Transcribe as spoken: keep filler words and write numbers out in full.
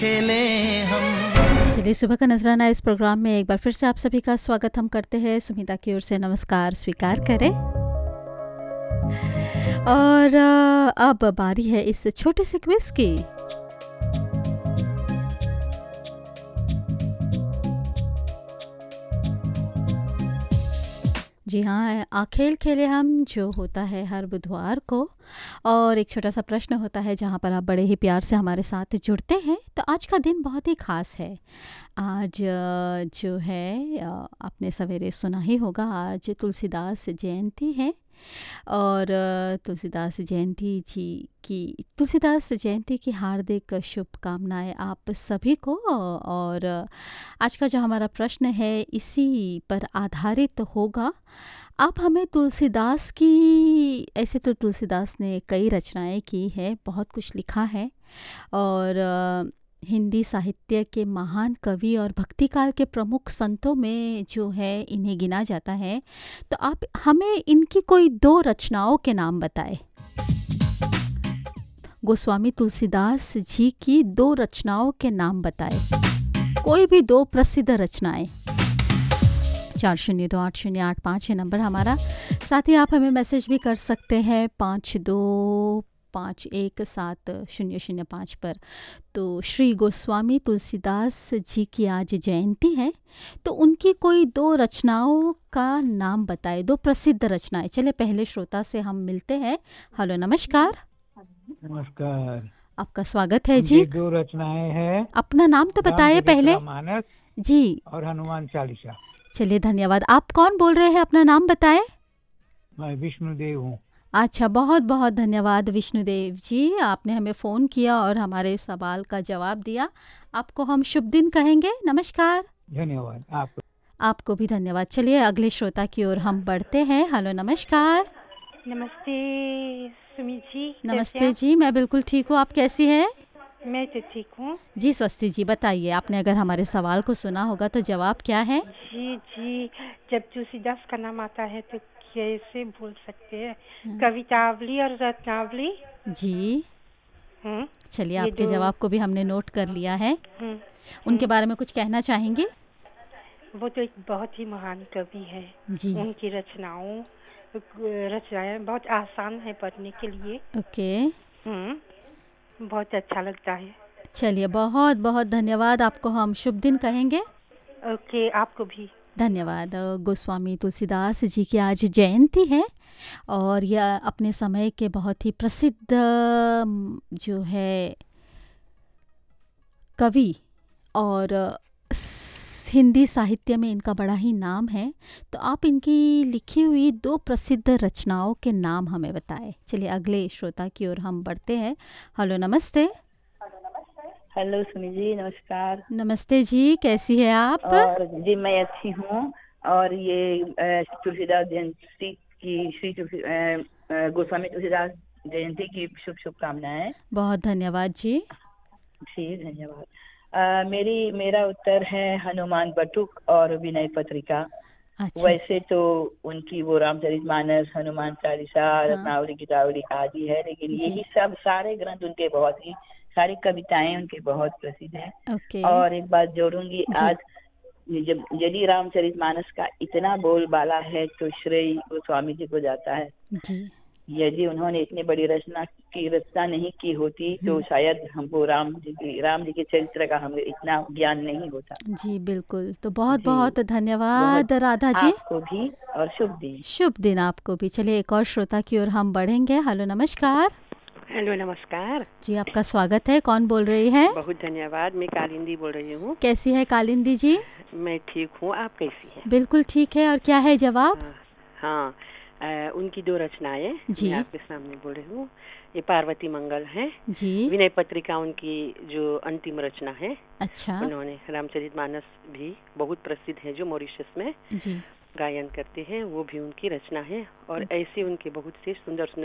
खेले हम। चलिए, सुबह का नजराना इस प्रोग्राम में एक बार फिर से आप सभी का स्वागत हम करते हैं। सुमिता की ओर से नमस्कार स्वीकार करें। और अ, अब बारी है इस छोटे से क्विज की। जी हाँ, आ खेल खेले हम जो होता है हर बुधवार को, और एक छोटा सा प्रश्न होता है जहाँ पर आप बड़े ही प्यार से हमारे साथ जुड़ते हैं। तो आज का दिन बहुत ही ख़ास है। आज अ, जो है अ, आपने सवेरे सुना ही होगा, आज तुलसीदास जयंती है। और अ, तुलसीदास जयंती जी की तुलसीदास जयंती की हार्दिक शुभकामनाएं आप सभी को। और अ, आज का जो हमारा प्रश्न है इसी पर आधारित होगा। आप हमें तुलसीदास की, ऐसे तो तुलसीदास ने कई रचनाएं की है, बहुत कुछ लिखा है, और अ, हिंदी साहित्य के महान कवि और भक्ति काल के प्रमुख संतों में जो है इन्हें गिना जाता है। तो आप हमें इनकी कोई दो रचनाओं के नाम बताएं। गोस्वामी तुलसीदास जी की दो रचनाओं के नाम बताएं, कोई भी दो प्रसिद्ध रचनाएं। चार शून्य दो आठ शून्य आठ पाँच है नंबर हमारा। साथ ही आप हमें मैसेज भी कर सकते हैं पाँच दो पाँच एक सात शून्य शून्य पाँच पर। तो श्री गोस्वामी तुलसीदास जी की आज जयंती है, तो उनकी कोई दो रचनाओं का नाम बताएं, दो प्रसिद्ध रचनाएं। चले पहले श्रोता से हम मिलते हैं। हेलो, नमस्कार। नमस्कार। आपका स्वागत है जी। उनकी दो रचनाएं हैं, अपना नाम तो बताइए पहले मानस जी। और हनुमान चालीसा। चलिए, धन्यवाद। आप कौन बोल रहे हैं, अपना नाम बताएं। मैं विष्णुदेव हूँ। अच्छा, बहुत बहुत धन्यवाद विष्णुदेव जी, आपने हमें फ़ोन किया और हमारे सवाल का जवाब दिया। आपको हम शुभ दिन कहेंगे। नमस्कार। धन्यवाद आपको। आपको भी धन्यवाद। चलिए अगले श्रोता की ओर हम बढ़ते हैं। हेलो, नमस्कार। नमस्ते सुमित जी। नमस्ते जी, मैं बिल्कुल ठीक हूँ। आप कैसी हैं? मैं तो ठीक हूँ जी स्वस्ति जी, बताइए। आपने अगर हमारे सवाल को सुना होगा तो जवाब क्या है? जी। जी, जब तुलसीदास का नाम आता है तो कैसे भूल सकते हैं। हाँ। कवितावली और रत्नावली। जी, हम्म, चलिए ये आपके दो- जवाब को भी हमने नोट कर लिया है। हम्म, उनके बारे में कुछ कहना चाहेंगे? वो तो एक बहुत ही महान कवि है। जी, उनकी रचनाओं रचनाएं बहुत आसान है पढ़ने के लिए। ओके। हम्म, बहुत अच्छा लगता है। चलिए, बहुत बहुत धन्यवाद। आपको हम शुभ दिन कहेंगे। ओके, आपको भी धन्यवाद। अ, गोस्वामी तुलसीदास जी की आज जयंती है, और यह अपने समय के बहुत ही प्रसिद्ध अम, जो है कवि, और अ, स- हिंदी साहित्य में इनका बड़ा ही नाम है। तो आप इनकी लिखी हुई दो प्रसिद्ध रचनाओं के नाम हमें बताएं। चलिए अगले श्रोता की ओर हम बढ़ते हैं। हेलो, नमस्ते। हेलो सुनी जी, नमस्कार। नमस्ते जी, कैसी है आप? और जी मैं अच्छी हूँ। और ये अ, तुलसीदास जयंती की श्री तुलसी अ, अ, गोस्वामी तुलसीदास जयंती की शुभ शुभकामनाएं। बहुत धन्यवाद जी। जी धन्यवाद। अ, मेरी मेरा उत्तर है हनुमान बटुक और विनय पत्रिका। अच्छा, वैसे तो उनकी वो रामचरितमानस, हनुमान चालीसा, हाँ रत्नावली, गीतावली आदि है, लेकिन जी, यही सब सारे ग्रंथ उनके बहुत ही, सारी कविताएं उनके बहुत प्रसिद्ध हैं। ओके और एक बात जोड़ूंगी, जी। आज जब यदि रामचरितमानस का इतना बोलबाला है तो श्रेय गोस्वामी जी को जाता है। जी, यदि उन्होंने इतनी बड़ी रचना की रचना नहीं की होती तो शायद हमको राम जी की राम जी के चरित्र का हमें इतना ज्ञान नहीं होता। जी बिल्कुल। तो बहुत जी, बहुत धन्यवाद बहुत राधा जी। आपको भी और शुभ दिन। शुभ दिन आपको भी। चलिए एक और श्रोता की ओर हम बढ़ेंगे। हेलो, नमस्कार। हेलो, नमस्कार। जी, आपका स्वागत है। कौन बोल रही है? बहुत धन्यवाद। मैं कालिंदी बोल रही हूँ। कैसी है कालिंदी जी? मैं ठीक हूँ, आप कैसी हैं? बिल्कुल ठीक है। और क्या है जवाब? हाँ, हाँ, अ, उनकी दो रचनाएं जी। मैं आपके सामने बोल रही हूँ। ये पार्वती मंगल है। जी, विनय पत्रिका उनकी जो अंतिम रचना है। अच्छा उन्होंने रामचरितमानस भी बहुत प्रसिद्ध है, जो मॉरिशस में जी, गायन करते हैं, वो भी उनकी रचना है। और ऐसे उनके बहुत से सुंदर सुंदर